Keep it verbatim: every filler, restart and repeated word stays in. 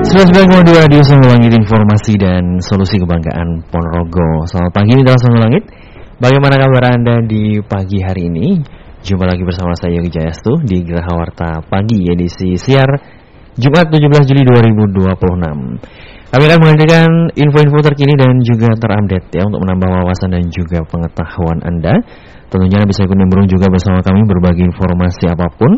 seratus sembilan koma dua Radio Songo Langit, informasi dan solusi kebanggaan Ponorogo. Selamat pagi Mitra Songo Langit. Bagaimana kabar Anda di pagi hari ini? Jumpa lagi bersama saya Yogi Jayastu di Geraha Warta Pagi edisi siar Jumat tujuh belas Juli dua ribu dua puluh enam. Kami akan menghadirkan info-info terkini dan juga terupdate ya untuk menambah wawasan dan juga pengetahuan Anda. Tentunya bisa ikut nimbrung juga bersama kami berbagi informasi apapun